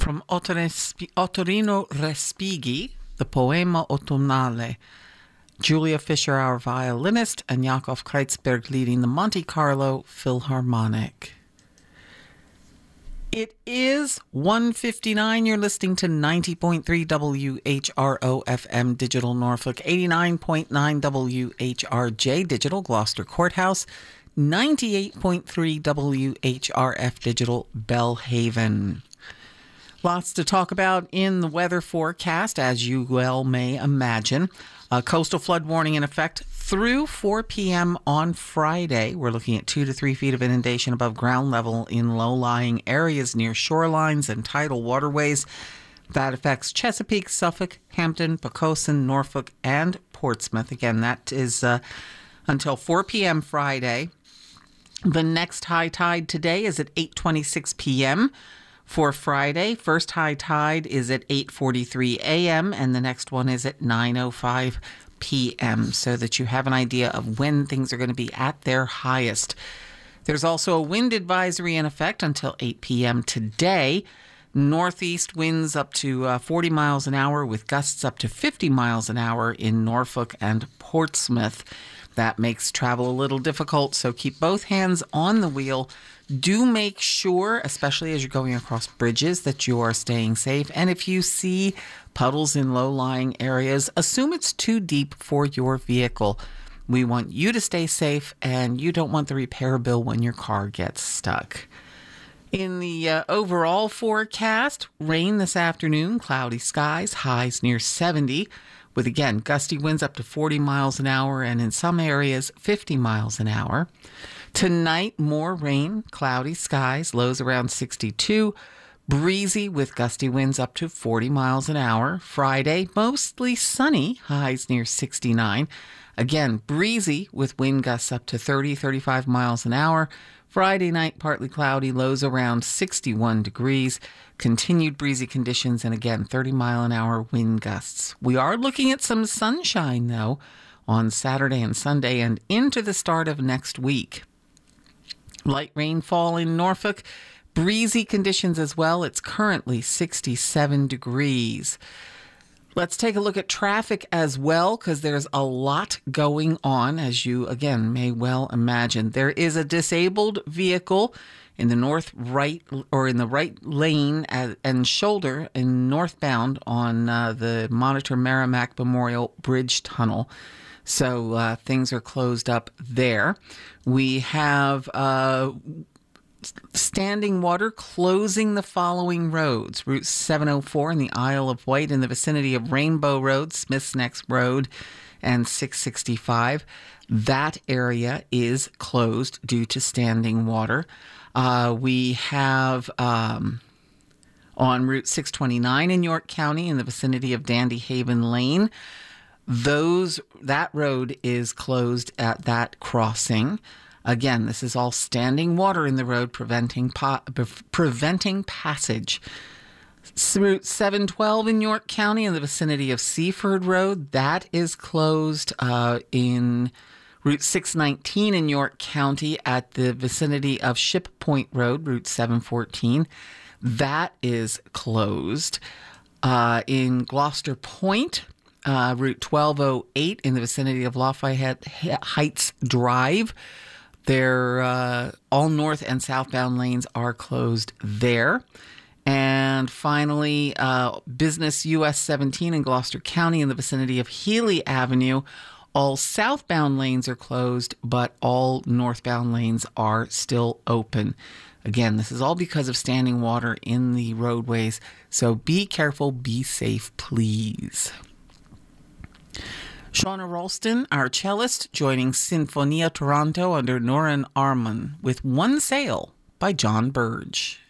From Ottorino Respighi, the Poema Autunnale. Julia Fischer, our violinist, and Yakov Kreitzberg leading the Monte Carlo Philharmonic. It is 1:59. You're listening to 90.3 WHRO FM Digital Norfolk, 89.9 WHRJ Digital Gloucester Courthouse, 98.3 WHRF Digital Bellhaven. Lots to talk about in the weather forecast, as you well may imagine. A coastal flood warning in effect through 4 p.m. on Friday. We're looking at 2 to 3 feet of inundation above ground level in low-lying areas near shorelines and tidal waterways. That affects Chesapeake, Suffolk, Hampton, Poquoson, Norfolk, and Portsmouth. Again, that is until 4 p.m. Friday. The next high tide today is at 8:26 p.m. For Friday. First high tide is at 8:43 a.m. and the next one is at 9:05 p.m. so that you have an idea of when things are going to be at their highest. There's also a wind advisory in effect until 8 p.m. today. Northeast winds up to 40 miles an hour with gusts up to 50 miles an hour in Norfolk and Portsmouth. That makes travel a little difficult, so keep both hands on the wheel. Do make sure, especially as you're going across bridges, that you are staying safe. And if you see puddles in low-lying areas, assume it's too deep for your vehicle. We want you to stay safe, and you don't want the repair bill when your car gets stuck. In the overall forecast, rain this afternoon, cloudy skies, highs near 70, with, again, gusty winds up to 40 miles an hour and in some areas 50 miles an hour. Tonight, more rain, cloudy skies, lows around 62, breezy with gusty winds up to 40 miles an hour. Friday, mostly sunny, highs near 69. Again, breezy with wind gusts up to 30, 35 miles an hour. Friday night, partly cloudy, lows around 61 degrees. Continued breezy conditions and again, 30-mile-an-hour wind gusts. We are looking at some sunshine, though, on Saturday and Sunday and into the start of next week. Light rainfall in Norfolk, breezy conditions as well. It's currently 67 degrees. Let's take a look at traffic as well, because there's a lot going on, as you, again, may well imagine. There is a disabled vehicle in the right lane and shoulder in northbound on the Monitor Merrimack Memorial Bridge Tunnel. So things are closed up there. We have standing water closing the following roads. Route 704 in the Isle of Wight in the vicinity of Rainbow Road, Smith's Neck Road, and 665. That area is closed due to standing water. We have on Route 629 in York County in the vicinity of Dandy Haven Lane. That road is closed at that crossing. Again, this is all standing water in the road, preventing passage. Route 712 in York County in the vicinity of Seaford Road, that is closed. In Route 619 in York County at the vicinity of Ship Point Road, Route 714, that is closed. In Gloucester Point, Route 1208 in the vicinity of Lafayette Heights Drive, all north and southbound lanes are closed there. And finally, Business US 17 in Gloucester County in the vicinity of Healy Avenue. All southbound lanes are closed, but all northbound lanes are still open. Again, this is all because of standing water in the roadways. So be careful, be safe, please. Shauna Ralston, our cellist, joining Sinfonia Toronto under Noran Arman with One Sail by John Burge.